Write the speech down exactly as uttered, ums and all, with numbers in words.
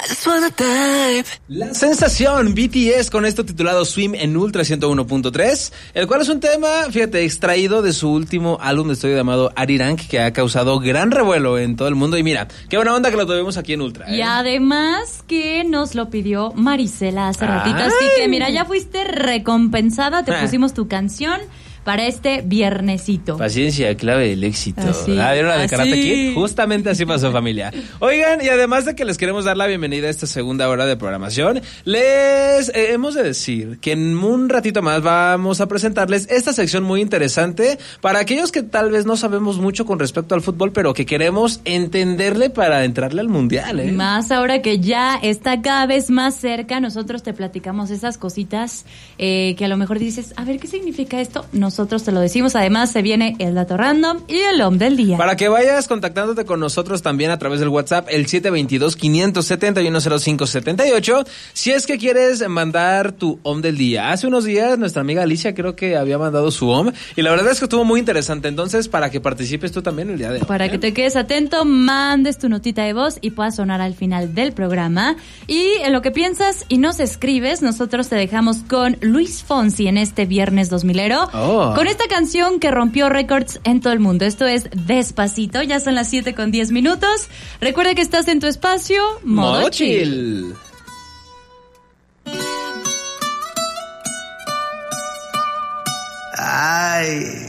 La sensación B T S con esto titulado Swim en Ultra ciento uno punto tres, el cual es un tema, fíjate, extraído de su último álbum de estudio llamado Arirang, que ha causado gran revuelo en todo el mundo. Y mira, qué buena onda que lo tuvimos aquí en Ultra, ¿eh? Y además que nos lo pidió Marisela hace ratito, así que mira, ya fuiste recompensada, te pusimos tu canción para este viernesito. Paciencia, clave del éxito. Así, ¿Ah, vieron la de así. Karate Kid? Justamente así pasó, familia. Oigan, y además de que les queremos dar la bienvenida a esta segunda hora de programación, les eh, hemos de decir que en un ratito más vamos a presentarles esta sección muy interesante para aquellos que tal vez no sabemos mucho con respecto al fútbol, pero que queremos entenderle para entrarle al mundial, ¿eh? Más ahora que ya está cada vez más cerca, nosotros te platicamos esas cositas eh, que a lo mejor dices, a ver, ¿qué significa esto? Nosotros te lo decimos. Además se viene el dato random y el hom del día. Para que vayas contactándote con nosotros también a través del WhatsApp, el siete dos dos, cinco siete uno, cero cinco siete ocho, si es que quieres mandar tu hom del día. Hace unos días nuestra amiga Alicia creo que había mandado su hom y la verdad es que estuvo muy interesante. Entonces, para que participes tú también el día de hoy, para ¿eh? que te quedes atento, mandes tu notita de voz y pueda sonar al final del programa. Y en lo que piensas y nos escribes, nosotros te dejamos con Luis Fonsi en este viernes dos milero. Oh. Con esta canción que rompió récords en todo el mundo. Esto es Despacito. Ya son las siete con diez minutos. Recuerda que estás en tu espacio Modo, Modo Chill. Chill. Ay.